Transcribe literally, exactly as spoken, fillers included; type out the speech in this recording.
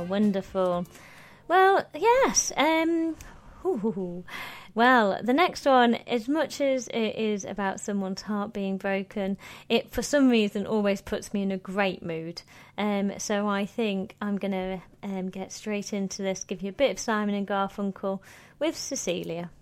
wonderful. Well, yes. Um, ooh, well, the next one, as much as it is about someone's heart being broken, it for some reason always puts me in a great mood. Um, so I think I'm going to um, get straight into this, give you a bit of Simon and Garfunkel with Cecilia.